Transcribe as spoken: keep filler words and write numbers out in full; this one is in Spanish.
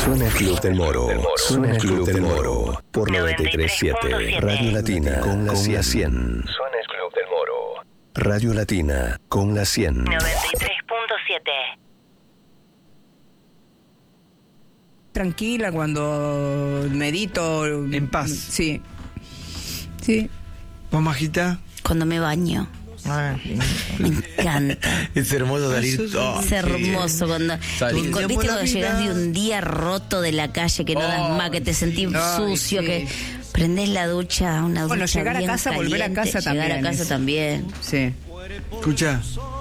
Suena el Club del Moro. Suena el Club del Moro. Por noventa y tres punto siete. Radio Latina con la cien. Suena el Club del Moro. Radio Latina con la cien. noventa y tres punto siete. Tranquila cuando medito. En paz. Sí. Sí. ¿Vos, Majita? Cuando me baño. Ah, Me encanta. es hermoso salir. Oh, Es hermoso cuando, Salir. cuando- viste cuando llegás de un día roto de la calle, que no das Oh, más, que te sentís ay, sucio, sí. que prendés la ducha, una Bueno, ducha llegar a bien casa, volver a caliente, casa llegar también a casa es- también. Sí. Escucha,